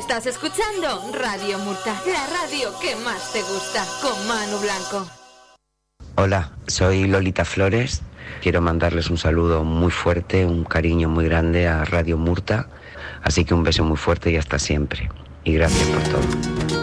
Estás escuchando Radio Murta, la radio que más te gusta, con Manu Blanco. Hola, soy Lolita Flores. Quiero mandarles un saludo muy fuerte, un cariño muy grande a Radio Murta. Así que un beso muy fuerte y hasta siempre. Y gracias por todo.